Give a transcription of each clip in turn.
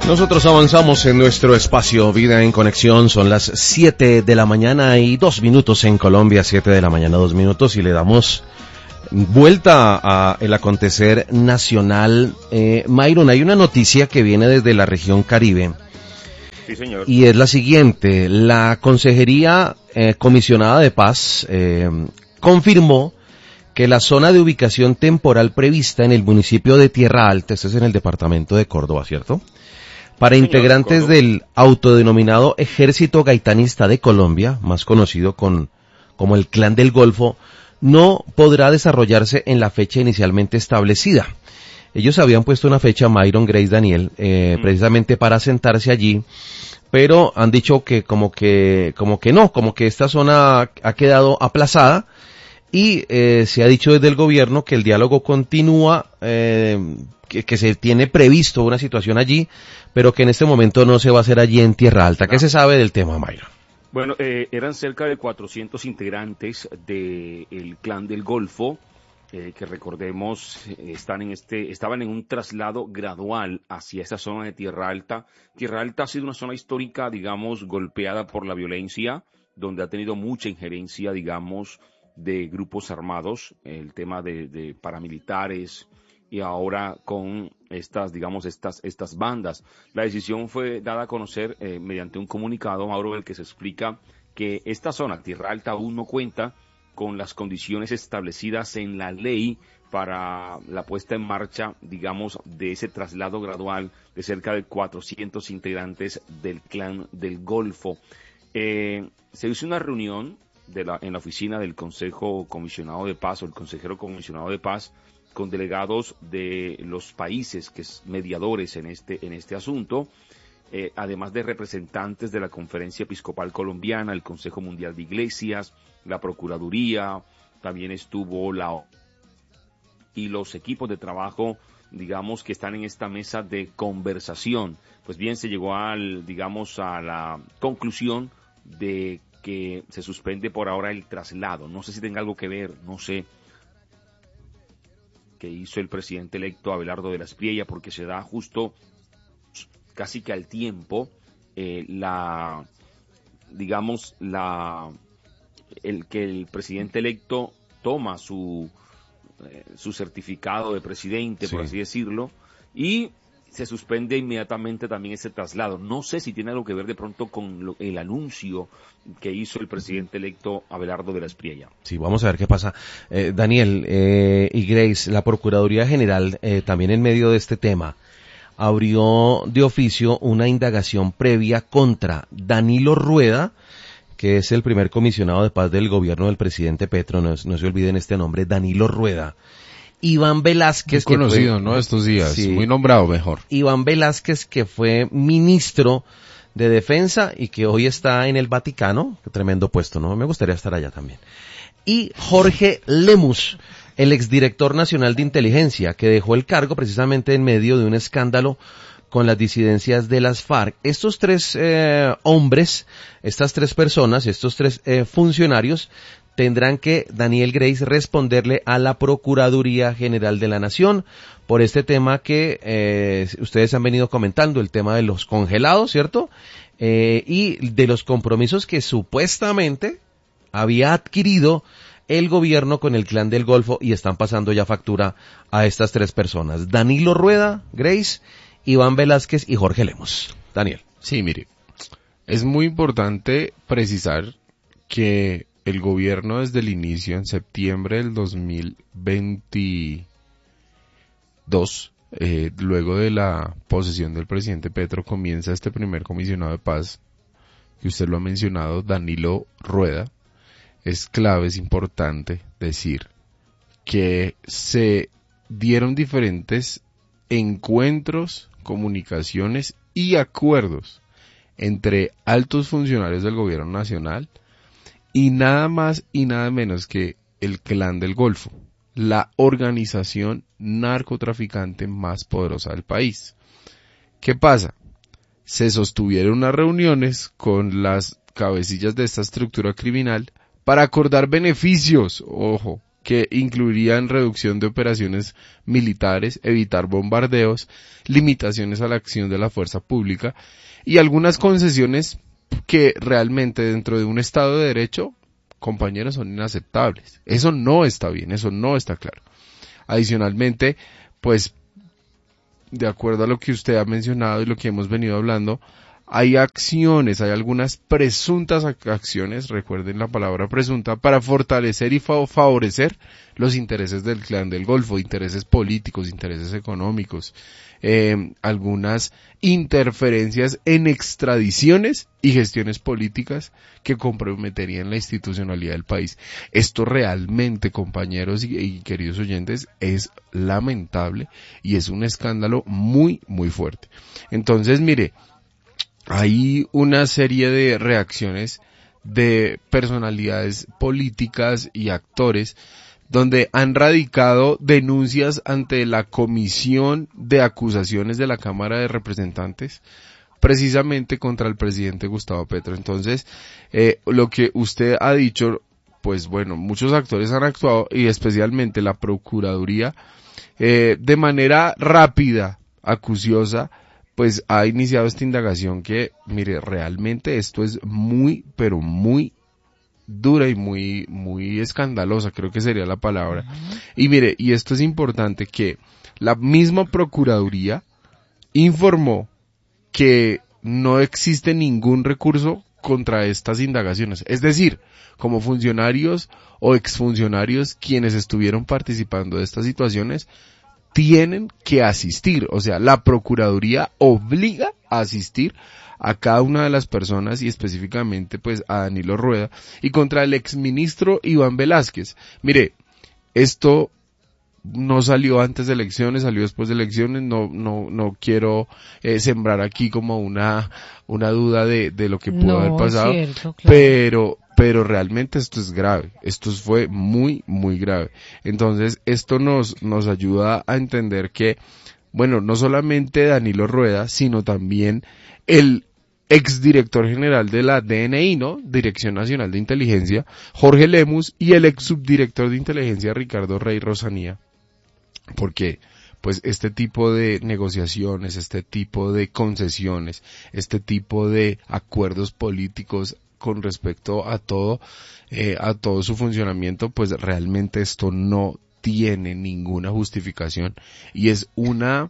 Nosotros avanzamos en nuestro espacio Vida en Conexión. Son las 7 de la mañana y 2 minutos en Colombia, 7 de la mañana, 2 minutos, y le damos vuelta a el acontecer nacional. Myron, hay una noticia que viene desde la región Caribe. Sí, señor. Y es la siguiente: la Consejería Comisionada de Paz confirmó que la zona de ubicación temporal prevista en el municipio de Tierra Alta, este es en el departamento de Córdoba, ¿cierto?, para integrantes del autodenominado Ejército Gaitanista de Colombia, más conocido como el Clan del Golfo, no podrá desarrollarse en la fecha inicialmente establecida. Ellos habían puesto una fecha, Myron, Grace, Daniel, precisamente para sentarse allí, pero han dicho que como que esta zona ha quedado aplazada, y se ha dicho desde el gobierno que el diálogo continúa, que se tiene previsto una situación allí, pero que en este momento no se va a hacer allí en Tierra Alta. ¿Qué se sabe del tema, Mayra? Bueno, eran cerca de 400 integrantes del Clan del Golfo, que recordemos estaban en un traslado gradual hacia esa zona de Tierra Alta. Tierra Alta ha sido una zona histórica, digamos, golpeada por la violencia, donde ha tenido mucha injerencia, digamos, de grupos armados, el tema de paramilitares, y ahora con estas bandas. La decisión fue dada a conocer mediante un comunicado, Mauro, en el que se explica que esta zona, Tierra Alta, aún no cuenta con las condiciones establecidas en la ley para la puesta en marcha, digamos, de ese traslado gradual de cerca de 400 integrantes del Clan del Golfo. Se hizo una reunión en la oficina del Consejo Comisionado de Paz, o el Consejero Comisionado de Paz, con delegados de los países que es mediadores en este asunto, además de representantes de la Conferencia Episcopal Colombiana, el Consejo Mundial de Iglesias, la Procuraduría, también estuvo y los equipos de trabajo, digamos, que están en esta mesa de conversación. Pues bien, se llegó a la conclusión de que se suspende por ahora el traslado. No sé si tenga algo que ver, no sé, que hizo el presidente electo Abelardo de la Espriella, porque se da justo casi que al tiempo el que el presidente electo toma su certificado de presidente, sí, por así decirlo, y se suspende inmediatamente también ese traslado. No sé si tiene algo que ver de pronto con el anuncio que hizo el presidente electo Abelardo de la Espriella. Sí, vamos a ver qué pasa. Daniel y Grace, la Procuraduría General, también en medio de este tema, abrió de oficio una indagación previa contra Danilo Rueda, que es el primer comisionado de paz del gobierno del presidente Petro. No se olviden este nombre, Danilo Rueda. Iván Velázquez, muy conocido, ¿no? Estos días, sí, muy nombrado mejor. Iván Velázquez, que fue ministro de Defensa y que hoy está en el Vaticano. Qué tremendo puesto, ¿no? Me gustaría estar allá también. Y Jorge Lemus, el exdirector nacional de inteligencia, que dejó el cargo precisamente en medio de un escándalo con las disidencias de las FARC. Estos tres hombres, estas tres personas, estos tres funcionarios, tendrán que, Daniel, Grace, responderle a la Procuraduría General de la Nación por este tema que ustedes han venido comentando, el tema de los congelados, ¿cierto? Y de los compromisos que supuestamente había adquirido el gobierno con el Clan del Golfo, y están pasando ya factura a estas tres personas: Danilo Rueda, Grace, Iván Velázquez y Jorge Lemos. Daniel. Sí, mire, es muy importante precisar que el gobierno desde el inicio, en septiembre del 2022, luego de la posesión del presidente Petro, comienza este primer comisionado de paz, que usted lo ha mencionado, Danilo Rueda. Es clave, es importante decir que se dieron diferentes encuentros, comunicaciones y acuerdos entre altos funcionarios del gobierno nacional y nada más y nada menos que el Clan del Golfo, la organización narcotraficante más poderosa del país. ¿Qué pasa? Se sostuvieron unas reuniones con las cabecillas de esta estructura criminal para acordar beneficios, ojo, que incluirían reducción de operaciones militares, evitar bombardeos, limitaciones a la acción de la fuerza pública y algunas concesiones que realmente dentro de un Estado de Derecho, compañeros, son inaceptables. Eso no está bien, eso no está claro. Adicionalmente, pues, de acuerdo a lo que usted ha mencionado y lo que hemos venido hablando, hay acciones, hay algunas presuntas acciones, recuerden la palabra presunta, para fortalecer y favorecer los intereses del Clan del Golfo, intereses políticos, intereses económicos, algunas interferencias en extradiciones y gestiones políticas que comprometerían la institucionalidad del país. Esto realmente, compañeros y queridos oyentes, es lamentable y es un escándalo muy, muy fuerte. Entonces, mire, hay una serie de reacciones de personalidades políticas y actores donde han radicado denuncias ante la Comisión de Acusaciones de la Cámara de Representantes, precisamente contra el presidente Gustavo Petro. Entonces, lo que usted ha dicho, pues bueno, muchos actores han actuado y especialmente la Procuraduría, de manera rápida, acuciosa, pues ha iniciado esta indagación que, mire, realmente esto es muy, pero muy dura y muy, muy escandalosa, creo que sería la palabra. Y mire, y esto es importante, que la misma Procuraduría informó que no existe ningún recurso contra estas indagaciones. Es decir, como funcionarios o exfuncionarios quienes estuvieron participando de estas situaciones, tienen que asistir, o sea, la Procuraduría obliga a asistir a cada una de las personas y específicamente pues a Danilo Rueda y contra el exministro Iván Velázquez. Mire, esto no salió antes de elecciones, salió después de elecciones, no quiero sembrar aquí como una duda de lo que pudo haber pasado, cierto, claro. pero realmente esto es grave, esto fue muy, muy grave. Entonces, esto nos ayuda a entender que, bueno, no solamente Danilo Rueda, sino también el exdirector general de la DNI, ¿no? Dirección Nacional de Inteligencia, Jorge Lemus, y el ex subdirector de inteligencia, Ricardo Rey Rosanía, porque pues este tipo de negociaciones, este tipo de concesiones, este tipo de acuerdos políticos con respecto a todo su funcionamiento, pues realmente esto no tiene ninguna justificación y es una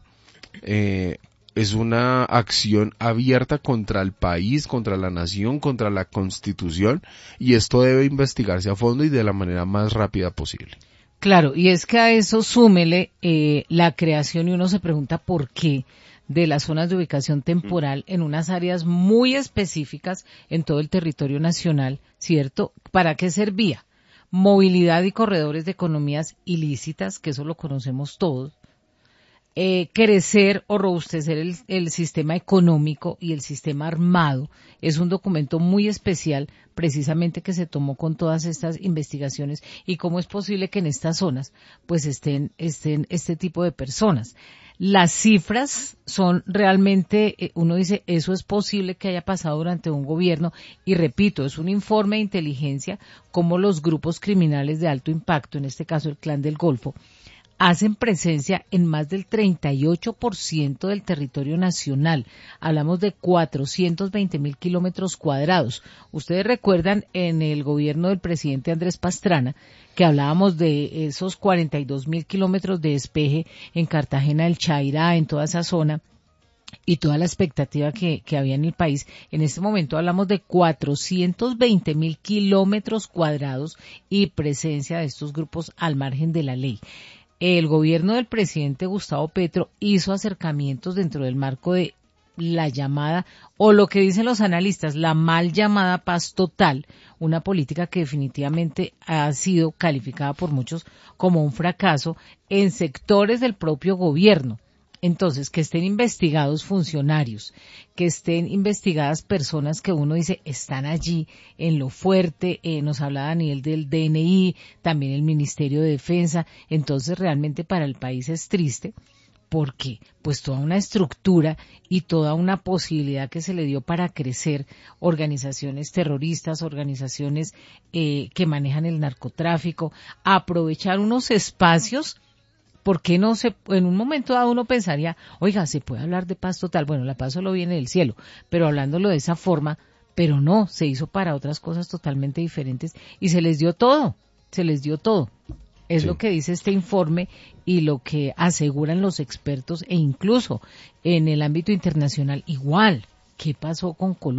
acción abierta contra el país, contra la nación, contra la Constitución, y esto debe investigarse a fondo y de la manera más rápida posible. Claro, y es que a eso súmele la creación, y uno se pregunta por qué, de las zonas de ubicación temporal en unas áreas muy específicas en todo el territorio nacional, ¿cierto? ¿Para qué servía? Movilidad y corredores de economías ilícitas, que eso lo conocemos todos. Crecer o robustecer el sistema económico y el sistema armado es un documento muy especial precisamente que se tomó con todas estas investigaciones y cómo es posible que en estas zonas pues estén este tipo de personas. Las cifras son realmente, uno dice, eso es posible que haya pasado durante un gobierno y repito, es un informe de inteligencia como los grupos criminales de alto impacto, en este caso el Clan del Golfo, hacen presencia en más del 38% del territorio nacional. Hablamos de 420.000 kilómetros cuadrados. Ustedes recuerdan en el gobierno del presidente Andrés Pastrana que hablábamos de esos 42.000 kilómetros de despeje en Cartagena del Chairá, en toda esa zona, y toda la expectativa que había en el país. En este momento hablamos de 420.000 kilómetros cuadrados y presencia de estos grupos al margen de la ley. El gobierno del presidente Gustavo Petro hizo acercamientos dentro del marco de la llamada, o lo que dicen los analistas, la mal llamada paz total, una política que definitivamente ha sido calificada por muchos como un fracaso en sectores del propio gobierno. Entonces, que estén investigados funcionarios, que estén investigadas personas que uno dice están allí en lo fuerte, nos hablaba Daniel del DNI, también el Ministerio de Defensa, entonces realmente para el país es triste, porque pues toda una estructura y toda una posibilidad que se le dio para crecer, organizaciones terroristas, organizaciones que manejan el narcotráfico, aprovechar unos espacios. ¿Por qué no en un momento dado uno pensaría, oiga, se puede hablar de paz total? Bueno, la paz solo viene del cielo, pero hablándolo de esa forma, pero no, se hizo para otras cosas totalmente diferentes y se les dio todo. Es lo que dice este informe y lo que aseguran los expertos e incluso en el ámbito internacional igual. ¿Qué pasó con Colombia?